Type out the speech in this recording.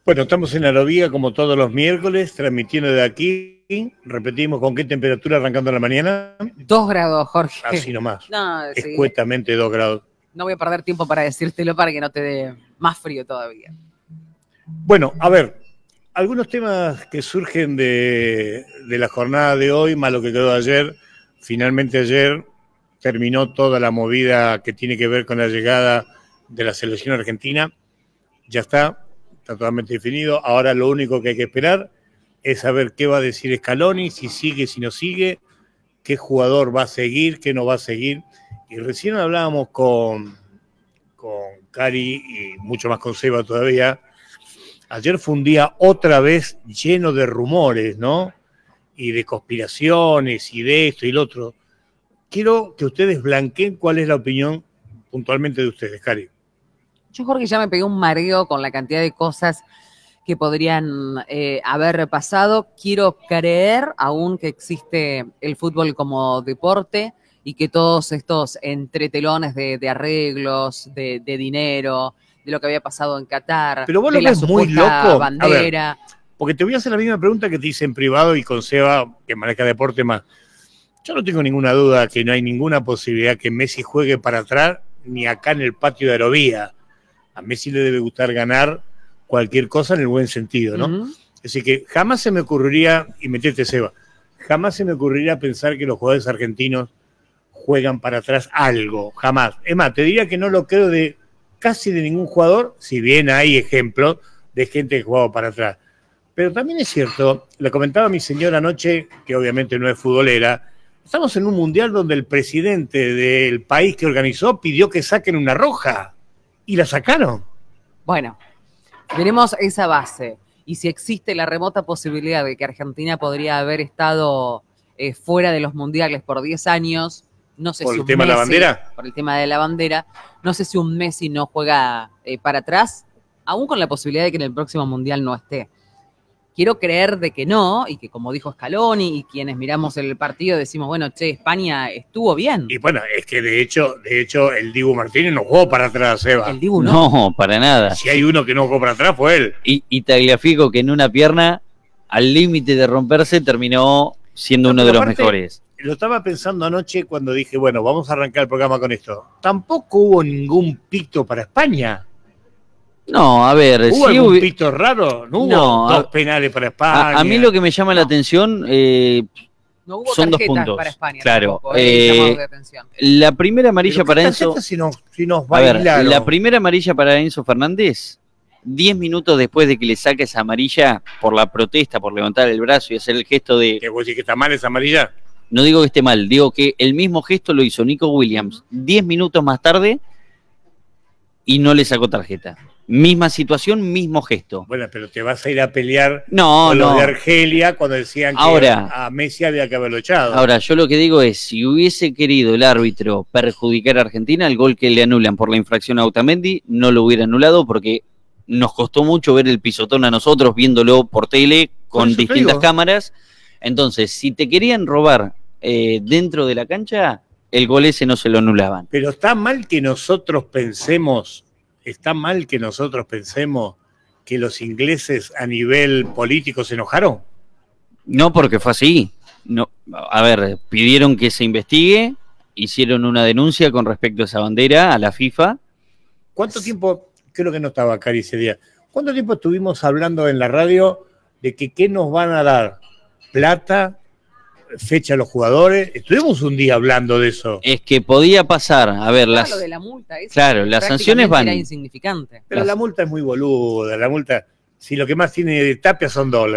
Bueno, estamos en Aerovía como todos los miércoles, transmitiendo de aquí. Repetimos con qué temperatura arrancando la mañana. 2 grados, Jorge. Así nomás. No, sí. Escuetamente 2 grados. No voy a perder tiempo para decírtelo para que no te dé más frío todavía. Bueno, a ver, algunos temas que surgen de la jornada de hoy, más lo que quedó de ayer. Finalmente ayer terminó toda la movida que tiene que ver con la llegada de la selección argentina. Ya está totalmente definido. Ahora lo único que hay que esperar es saber qué va a decir Scaloni, si sigue, si no sigue, qué jugador va a seguir, qué no va a seguir. Y recién hablábamos con Cari y mucho más con Seba todavía. Ayer fue un día otra vez lleno de rumores, ¿no? Y de conspiraciones y de esto y lo otro. Quiero que ustedes blanqueen cuál es la opinión puntualmente de ustedes, Cari. Yo, Jorge, ya me pegué un mareo con la cantidad de cosas que podrían haber pasado. Quiero creer aún que existe el fútbol como deporte y que todos estos entretelones de arreglos, de dinero, de lo que había pasado en Qatar, pero vos de lo la ves muy supuesta loco. bandera. A ver, porque te voy a hacer la misma pregunta que te hice en privado y con Seba, que maneja deporte más. Yo no tengo ninguna duda que no hay ninguna posibilidad que Messi juegue para atrás ni acá en el patio de Aerovía. A Messi le debe gustar ganar cualquier cosa en el buen sentido, ¿no? Uh-huh. Así que jamás se me ocurriría, y metete Seba, jamás se me ocurriría pensar que los jugadores argentinos juegan para atrás algo, jamás. Es más, te diría que no lo creo de casi de ningún jugador, si bien hay ejemplos de gente que jugaba para atrás. Pero también es cierto, le comentaba a mi señora anoche, que obviamente no es futbolera, estamos en un mundial donde el presidente del país que organizó pidió que saquen una roja. Y la sacaron. Bueno, veremos esa base. Y si existe la remota posibilidad de que Argentina podría haber estado fuera de los mundiales por 10 años, no sé ¿Por si el tema de la bandera? Por el tema de la bandera, no sé si un Messi no juega para atrás, aún con la posibilidad de que en el próximo mundial no esté. Quiero creer de que no, y que como dijo Scaloni, y quienes miramos el partido decimos, bueno, che, España estuvo bien. Y bueno, es que de hecho el Dibu Martínez no jugó para atrás, Seba. El Dibu no. No, para nada. Si hay uno que no jugó para atrás fue él. Y Tagliafico, que en una pierna, al límite de romperse, terminó siendo uno de los mejores. Lo estaba pensando anoche cuando dije, bueno, vamos a arrancar el programa con esto. Tampoco hubo ningún pito para España. No, a ver, ¿Hubo algún pito raro? No hubo dos penales para España. A mí lo que me llama la atención no hubo son 2 puntos. Para España, claro. Tampoco, de atención. La primera amarilla para Enzo. Si nos a ver, la primera amarilla para Enzo Fernández, 10 minutos después de que le saque esa amarilla por la protesta, por levantar el brazo y hacer el gesto de. ¿Que vos decís que está mal esa amarilla? No digo que esté mal, digo que el mismo gesto lo hizo Nico Williams 10 minutos más tarde y no le sacó tarjeta. Misma situación, mismo gesto. Bueno, pero te vas a ir a pelear con los de Argelia cuando decían que a Messi había que haberlo echado. Ahora, yo lo que digo es, si hubiese querido el árbitro perjudicar a Argentina, el gol que le anulan por la infracción a Otamendi no lo hubiera anulado porque nos costó mucho ver el pisotón a nosotros viéndolo por tele con distintas cámaras. Entonces, si te querían robar dentro de la cancha, el gol ese no se lo anulaban. Pero está mal que nosotros pensemos que los ingleses a nivel político se enojaron. No, porque fue así. No, a ver, pidieron que se investigue, hicieron una denuncia con respecto a esa bandera a la FIFA. ¿Cuánto tiempo, creo que no estaba Cari ese día, cuánto tiempo estuvimos hablando en la radio de que qué nos van a dar? ¿Plata? ¿Fecha a los jugadores? Estuvimos un día hablando de eso. Es que podía pasar, a ver, lo de la multa, claro, las sanciones van. Era insignificante. Pero la multa es muy boluda, la multa, si lo que más tiene de Tapia son dólares.